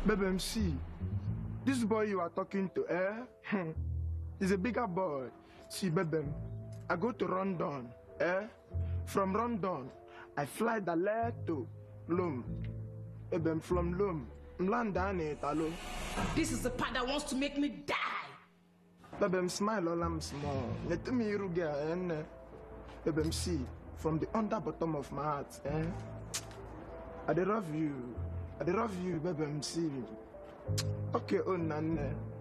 Baby, MC, this boy you are talking to, is a bigger boy. See, baby, I go to London, From London, I fly direct to Lom. Baby, from Lom, London, Italo. This is the part that wants to make me die. Baby, smile all I'm small. Let me ruga, Baby, MC, from the under bottom of my heart, I love you. I love you, baby, MC. Okay, oh, nana.